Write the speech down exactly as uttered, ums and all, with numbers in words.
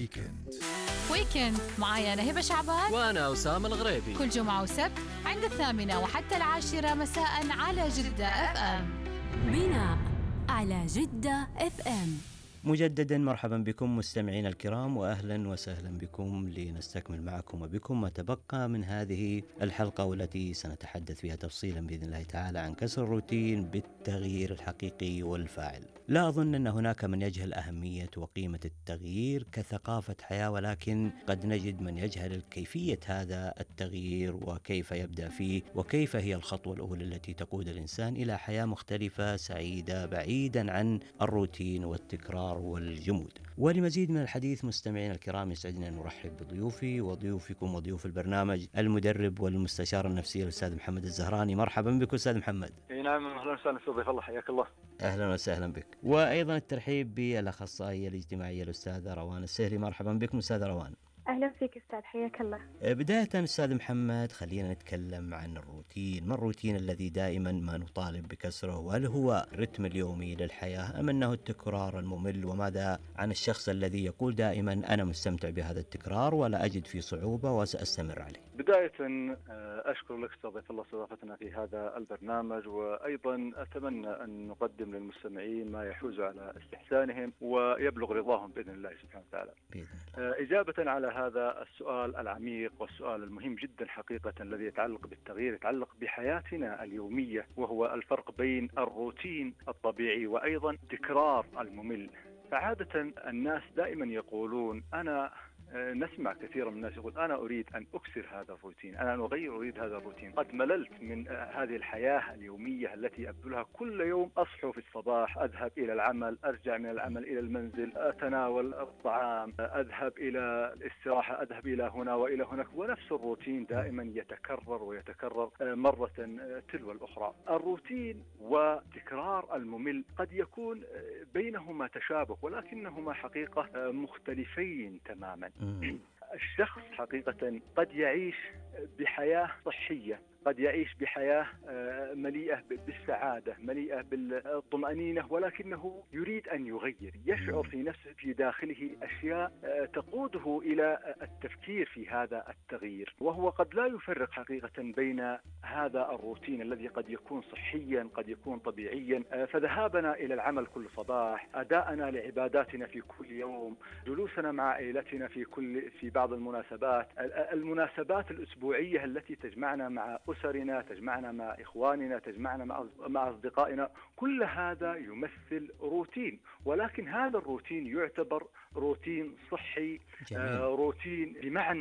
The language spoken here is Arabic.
ويكند. ويكند معايا أنا هبة شعبان وأنا أسامة الغريبي، كل جمعة وسبت عند الثامنة وحتى العاشرة مساء على جدة اف ام. بناء على جدة اف ام. مجددا مرحبا بكم مستمعين الكرام، وأهلا وسهلا بكم لنستكمل معكم وبكم ما تبقى من هذه الحلقة، والتي سنتحدث فيها تفصيلا بإذن الله تعالى عن كسر الروتين بالتغيير الحقيقي والفاعل. لا أظن أن هناك من يجهل أهمية وقيمة التغيير كثقافة حياة، ولكن قد نجد من يجهل كيفية هذا التغيير وكيف يبدأ فيه، وكيف هي الخطوة الأولى التي تقود الإنسان إلى حياة مختلفة سعيدة بعيدا عن الروتين والتكرار والجمود. ولمزيد من الحديث مستمعين الكرام، يسعدنا أن نرحب بضيوفي وضيوفكم وضيوف البرنامج المدرب والمستشار النفسي الأستاذ محمد الزهراني. مرحبا بك أستاذ محمد. اي نعم، اهلا وسهلا في ضيف الله، حياك الله. أهلا وسهلا بك. وأيضا الترحيب بالأخصائية الاجتماعية الأستاذة روان السهري. مرحبا بكم أستاذة روان. أهلا فيك أستاذ، حياك الله. بداية أستاذ محمد، خلينا نتكلم عن الروتين. ما الروتين الذي دائما ما نطالب بكسره؟ وهل هو الرتم اليومي للحياة أم أنه التكرار الممل؟ وماذا عن الشخص الذي يقول دائما أنا مستمتع بهذا التكرار ولا أجد فيه صعوبة وسأستمر عليه؟ بداية أشكر لك أستاذ ضيف الله استضافتنا في هذا البرنامج، وأيضا أتمنى أن نقدم للمستمعين ما يحوز على استحسانهم ويبلغ رضاهم بإذن الله سبحانه وتعالى. بإذن الله. إجابة على هذا السؤال العميق والسؤال المهم جدا حقيقة الذي يتعلق بالتغيير، يتعلق بحياتنا اليومية، وهو الفرق بين الروتين الطبيعي وأيضا تكرار الممل. فعادة الناس دائما يقولون أنا نسمع كثيرا من الناس يقول أنا أريد أن أكسر هذا الروتين، أنا أن أغير أريد هذا الروتين، قد مللت من هذه الحياة اليومية التي أبذلها كل يوم. أصحو في الصباح، أذهب إلى العمل، أرجع من العمل إلى المنزل، أتناول الطعام، أذهب إلى الاستراحة، أذهب إلى هنا وإلى هناك، ونفس الروتين دائما يتكرر ويتكرر مرة تلو الأخرى. الروتين وتكرار الممل قد يكون بينهما تشابه، ولكنهما حقيقة مختلفين تماما. الشخص حقيقة قد يعيش بحياة صحية، قد يعيش بحياة مليئة بالسعادة، مليئة بالطمأنينة، ولكنه يريد أن يغير، يشعر في نفسه في داخله أشياء تقوده إلى التفكير في هذا التغيير، وهو قد لا يفرق حقيقة بين هذا الروتين الذي قد يكون صحيا، قد يكون طبيعيا. فذهابنا إلى العمل كل صباح، أداءنا لعباداتنا في كل يوم، جلوسنا مع عائلتنا في كل في بعض المناسبات، المناسبات الأسبوعية التي تجمعنا مع أسرنا، تجمعنا مع إخواننا، تجمعنا مع مع أصدقائنا، كل هذا يمثل روتين، ولكن هذا الروتين يعتبر روتين صحي، آه روتين بمعنى